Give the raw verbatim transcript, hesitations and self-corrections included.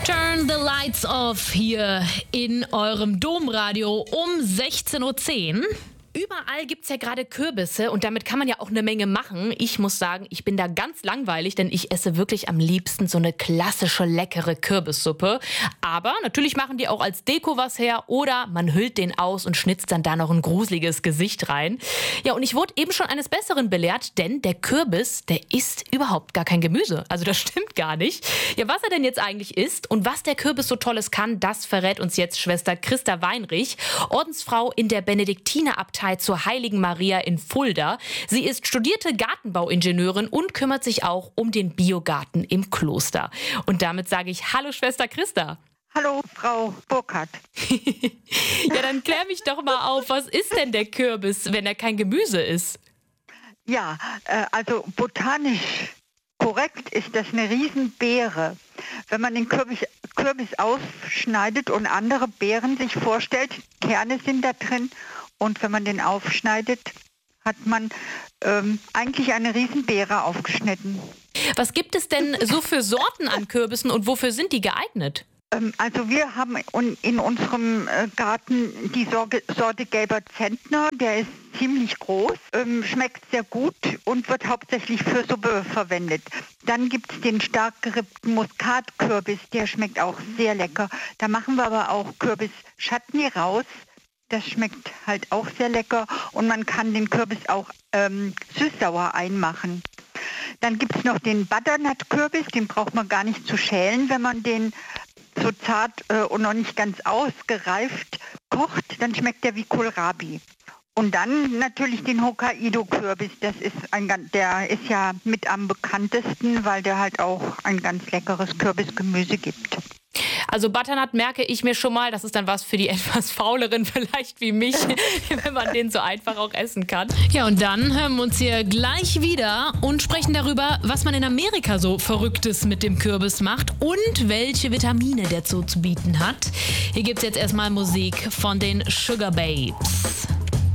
Turn the lights off hier in eurem Domradio um sechzehn Uhr zehn. Überall gibt's ja gerade Kürbisse und damit kann man ja auch eine Menge machen. Ich muss sagen, ich bin da ganz langweilig, denn ich esse wirklich am liebsten so eine klassische, leckere Kürbissuppe. Aber natürlich machen die auch als Deko was her oder man hüllt den aus und schnitzt dann da noch ein gruseliges Gesicht rein. Ja, und ich wurde eben schon eines Besseren belehrt, denn der Kürbis, der ist überhaupt gar kein Gemüse. Also das stimmt gar nicht. Ja, was er denn jetzt eigentlich ist und was der Kürbis so Tolles kann, das verrät uns jetzt Schwester Christa Weinrich, Ordensfrau in der Benediktinerabtei zur Heiligen Maria in Fulda. Sie ist studierte Gartenbauingenieurin und kümmert sich auch um den Biogarten im Kloster. Und damit sage ich Hallo Schwester Christa. Hallo Frau Burkhardt. Ja, dann klär mich doch mal auf, was ist denn der Kürbis, wenn er kein Gemüse ist? Ja, äh, also botanisch korrekt ist das eine Riesenbeere. Wenn man den Kürbis, Kürbis aufschneidet und andere Beeren sich vorstellt, Kerne sind da drin. Und wenn man den aufschneidet, hat man ähm, eigentlich eine Riesenbeere aufgeschnitten. Was gibt es denn so für Sorten an Kürbissen und wofür sind die geeignet? Ähm, also wir haben in unserem Garten die Sorte, Sorte Gelber Zentner. Der ist ziemlich groß, ähm, schmeckt sehr gut und wird hauptsächlich für Suppe verwendet. Dann gibt es den stark gerippten Muskatkürbis, der schmeckt auch sehr lecker. Da machen wir aber auch Kürbis-Chutney raus. Das schmeckt halt auch sehr lecker und man kann den Kürbis auch ähm, süß-sauer einmachen. Dann gibt es noch den Butternut-Kürbis, den braucht man gar nicht zu schälen, wenn man den so zart äh, und noch nicht ganz ausgereift kocht, dann schmeckt der wie Kohlrabi. Und dann natürlich den Hokkaido-Kürbis, das ist ein, der ist ja mit am bekanntesten, weil der halt auch ein ganz leckeres Kürbisgemüse gibt. Also Butternut merke ich mir schon mal, das ist dann was für die etwas fauleren vielleicht wie mich, wenn man den so einfach auch essen kann. Ja, und dann hören wir uns hier gleich wieder und sprechen darüber, was man in Amerika so Verrücktes mit dem Kürbis macht und welche Vitamine der Zoo zu bieten hat. Hier gibt's jetzt erstmal Musik von den Sugar Babes.